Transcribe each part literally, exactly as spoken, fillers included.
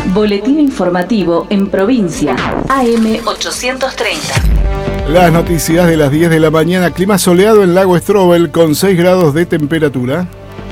Boletín informativo en provincia. A M ochocientos treinta. Las noticias de las diez de la mañana. Clima soleado en Lago Strobel con seis grados de temperatura.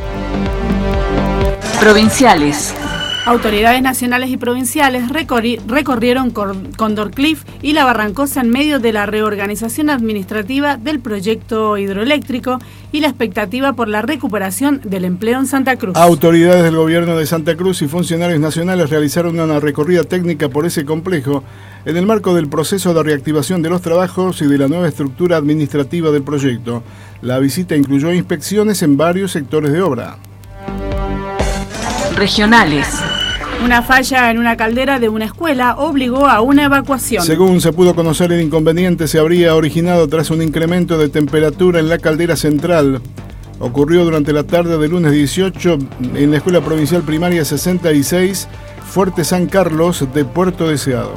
Provinciales. Autoridades nacionales y provinciales recorri- recorrieron Cóndor Cliff y La Barrancosa en medio de la reorganización administrativa del proyecto hidroeléctrico y la expectativa por la recuperación del empleo en Santa Cruz. Autoridades del gobierno de Santa Cruz y funcionarios nacionales realizaron una recorrida técnica por ese complejo en el marco del proceso de reactivación de los trabajos y de la nueva estructura administrativa del proyecto. La visita incluyó inspecciones en varios sectores de obra. Regionales. Una falla en una caldera de una escuela obligó a una evacuación. Según se pudo conocer, el inconveniente se habría originado tras un incremento de temperatura en la caldera central. Ocurrió durante la tarde del lunes dieciocho en la Escuela Provincial Primaria sesenta y seis, Fuerte San Carlos de Puerto Deseado.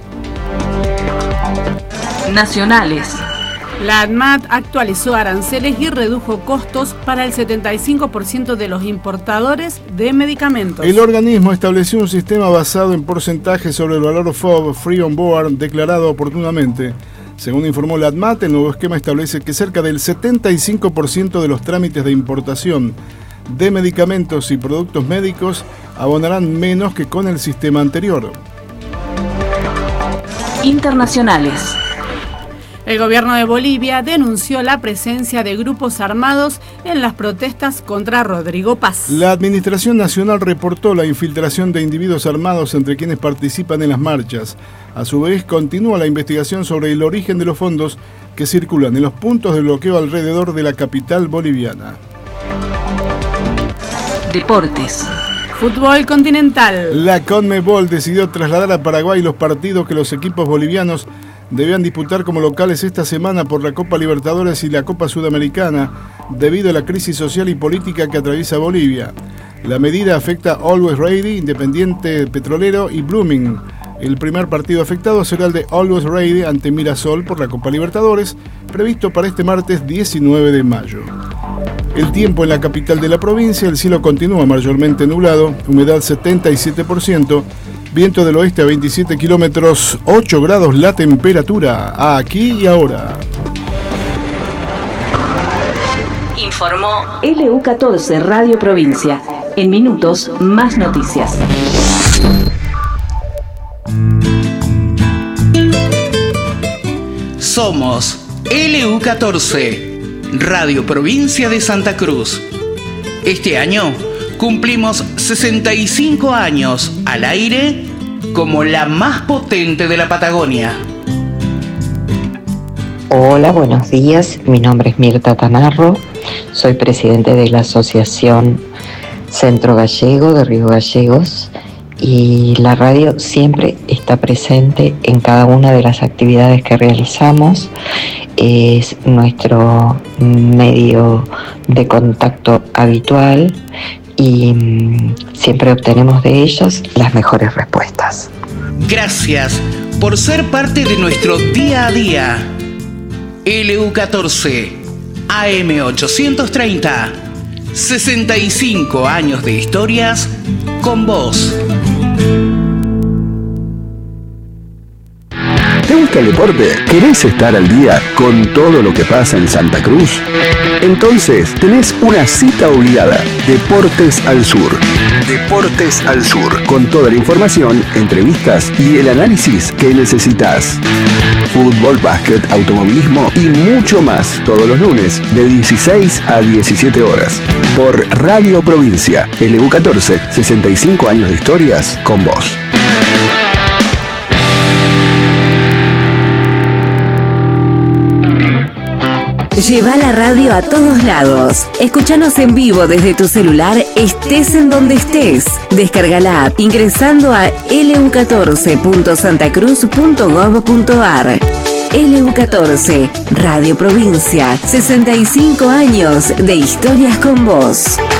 Nacionales. La ANMAT actualizó aranceles y redujo costos para el setenta y cinco por ciento de los importadores de medicamentos. El organismo estableció un sistema basado en porcentajes sobre el valor F O B Free on Board declarado oportunamente. Según informó la ANMAT, el nuevo esquema establece que cerca del setenta y cinco por ciento de los trámites de importación de medicamentos y productos médicos abonarán menos que con el sistema anterior. Internacionales. El gobierno de Bolivia denunció la presencia de grupos armados en las protestas contra Rodrigo Paz. La Administración Nacional reportó la infiltración de individuos armados entre quienes participan en las marchas. A su vez, continúa la investigación sobre el origen de los fondos que circulan en los puntos de bloqueo alrededor de la capital boliviana. Deportes. Fútbol continental. La CONMEBOL decidió trasladar a Paraguay los partidos que los equipos bolivianos debían disputar como locales esta semana por la Copa Libertadores y la Copa Sudamericana debido a la crisis social y política que atraviesa Bolivia. La medida afecta a Always Ready, Independiente Petrolero y Blooming. El primer partido afectado será el de Always Ready ante Mirasol por la Copa Libertadores, previsto para este martes diecinueve de mayo. El tiempo en la capital de la provincia: el cielo continúa mayormente nublado, humedad setenta y siete por ciento, viento del oeste a veintisiete kilómetros, ocho grados la temperatura, aquí y ahora. Informó L U catorce Radio Provincia. En minutos, más noticias. Somos L U catorce, Radio Provincia de Santa Cruz. Este año cumplimos sesenta y cinco años al aire como la más potente de la Patagonia. Hola, buenos días. Mi nombre es Mirta Tanarro. Soy presidente de la Asociación Centro Gallego de Río Gallegos y la radio siempre está presente en cada una de las actividades que realizamos. Es nuestro medio de contacto habitual y mmm, siempre obtenemos de ellos las mejores respuestas. Gracias por ser parte de nuestro día a día. L U catorce, A M ochocientos treinta, sesenta y cinco años de historias con vos. ¿Te gusta el deporte? ¿Querés estar al día con todo lo que pasa en Santa Cruz? Entonces tenés una cita obligada. Deportes al Sur. Deportes al Sur. Con toda la información, entrevistas y el análisis que necesitas. Fútbol, básquet, automovilismo y mucho más. Todos los lunes de dieciséis a diecisiete horas. Por Radio Provincia. L U catorce, sesenta y cinco años de historias con vos. Lleva la radio a todos lados. Escúchanos en vivo desde tu celular, estés en donde estés. Descarga la app ingresando a L U catorce punto santacruz punto gov punto ar. L U catorce, Radio Provincia, sesenta y cinco años de historias con vos.